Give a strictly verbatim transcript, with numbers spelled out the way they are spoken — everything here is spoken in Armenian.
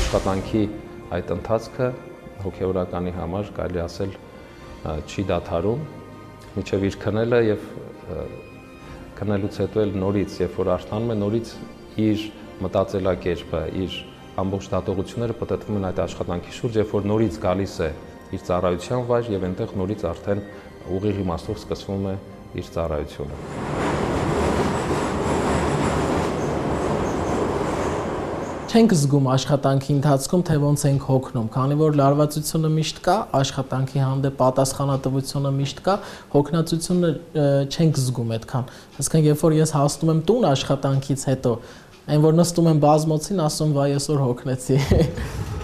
աշխատանքի այդ ընթացքը հոգևորականի համար կարելի ասել չի դադարում, մինչև իր քնելը եւ քնելուց հետո էլ նորից, երբ որ արթնանում է, նորից իր մտածելակերպը, իր ամբողջ դատողությունները պատտվում են այդ աշխատանքի շուրջ, երբ որ նորից գալիս է իր ծառայության վայր եւ այնտեղ նորից արդեն ուղիղ իմաստով սկսվում է իր ծառայությունը։ Չենք զգում աշխատանքի ընթացքում, թե ոնց ենք հոգնում, քանի որ լարվածությունը միշտ կա, աշխատանքի հանդեպ պատասխանատվությունը միշտ կա, հոգնածությունը չենք զգում այդքան։ Այսինքն, երբ որ ես հասնում եմ տուն աշխատանքից հետո, այն որ նստում եմ բազմոցին, ասում վայ այսօր հոգնեցի։